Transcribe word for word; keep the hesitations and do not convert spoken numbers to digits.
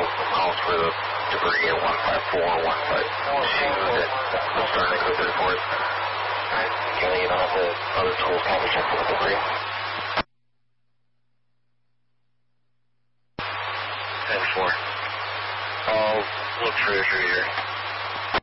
calls for the debris at one five four, one five two that was starting to go through for us. Alright, Kelly, you don't have the other tools, can we check for the debris? ten four. I'll look for it through here.